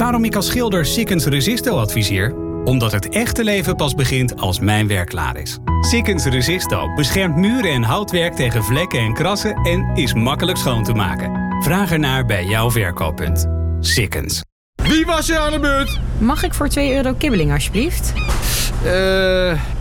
Waarom ik als schilder Sikkens Resisto adviseer? Omdat het echte leven pas begint als mijn werk klaar is. Sikkens Resisto beschermt muren en houtwerk tegen vlekken en krassen en is makkelijk schoon te maken. Vraag ernaar bij jouw verkooppunt. Sikkens. Wie was er aan de beurt? Mag ik voor €2 kibbeling alsjeblieft?